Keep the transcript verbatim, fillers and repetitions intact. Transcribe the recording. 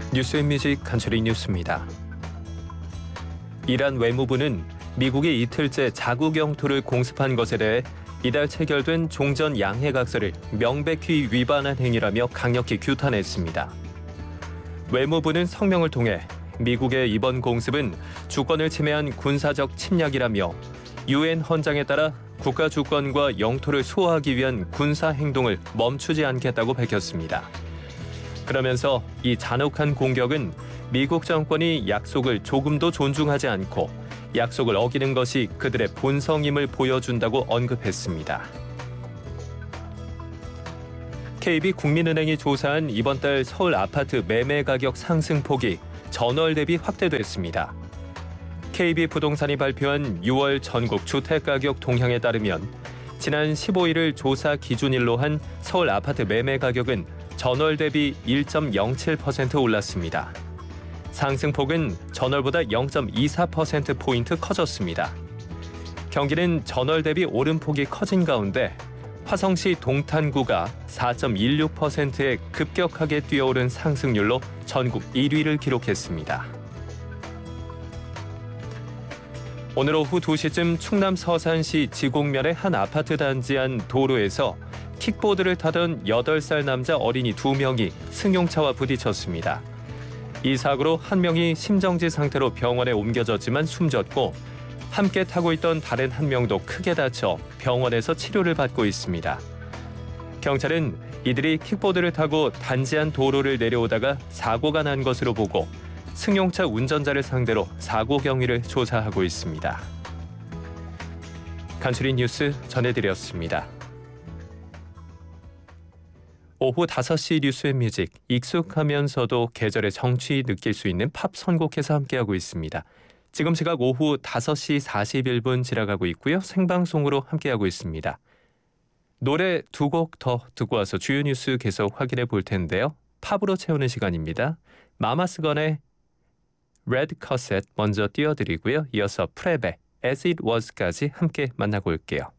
뉴스앤뮤직 간추린 뉴스입니다. 이란 외무부는 미국이 이틀째 자국 영토를 공습한 것에 대해 이달 체결된 종전 양해각서를 명백히 위반한 행위라며 강력히 규탄했습니다. 외무부는 성명을 통해 미국의 이번 공습은 주권을 침해한 군사적 침략이라며 유엔 헌장에 따라 국가 주권과 영토를 수호하기 위한 군사 행동을 멈추지 않겠다고 밝혔습니다. 그러면서 이 잔혹한 공격은 미국 정권이 약속을 조금도 존중하지 않고 약속을 어기는 것이 그들의 본성임을 보여준다고 언급했습니다. 케이비국민은행이 조사한 이번 달 서울 아파트 매매 가격 상승폭이 전월 대비 확대됐습니다. 케이비부동산이 발표한 유월 전국 주택가격 동향에 따르면 지난 십오일을 조사 기준일로 한 서울 아파트 매매 가격은 전월 대비 일 점 영칠 퍼센트 올랐습니다. 상승폭은 전월보다 영 점 이사 퍼센트포인트 커졌습니다. 경기는 전월 대비 오름폭이 커진 가운데 화성시 동탄구가 사 점 일육 퍼센트의 급격하게 뛰어오른 상승률로 전국 일 위를 기록했습니다. 오늘 오후 두 시쯤 충남 서산시 지곡면의 한 아파트 단지 안 도로에서 킥보드를 타던 여덟 살 남자 어린이 두 명이 승용차와 부딪혔습니다. 이 사고로 한 명이 심정지 상태로 병원에 옮겨졌지만 숨졌고 함께 타고 있던 다른 한 명도 크게 다쳐 병원에서 치료를 받고 있습니다. 경찰은 이들이 킥보드를 타고 단지 안 도로를 내려오다가 사고가 난 것으로 보고 승용차 운전자를 상대로 사고 경위를 조사하고 있습니다. 간추린 뉴스 전해드렸습니다. 오후 다섯 시 뉴스앤뮤직, 익숙하면서도 계절의 정취 느낄 수 있는 팝 선곡해서 함께하고 있습니다. 지금 시각 오후 다섯 시 사십일 분 지나가고 있고요. 생방송으로 함께하고 있습니다. 노래 두 곡 더 듣고 와서 주요 뉴스 계속 확인해 볼 텐데요. 팝으로 채우는 시간입니다. 마마스건의 레드 커셋 먼저 띄워드리고요. 이어서 프랩의 As It Was까지 함께 만나고 올게요.